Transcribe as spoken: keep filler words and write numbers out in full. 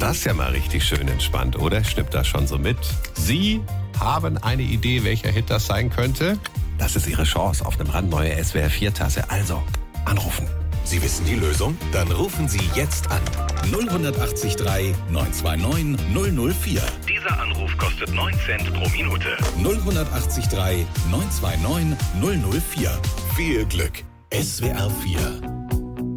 Das ist ja mal richtig schön entspannt, oder? Schnippt das schon so mit? Sie haben eine Idee, welcher Hit das sein könnte? Das ist Ihre Chance auf eine brandneue S W R vier Tasse. Also, anrufen. Sie wissen die Lösung? Dann rufen Sie jetzt an. null acht drei neun zwei neun null null vier. Dieser Anruf kostet neun Cent pro Minute. null acht drei neun zwei neun null null vier. Viel Glück. S W R vier.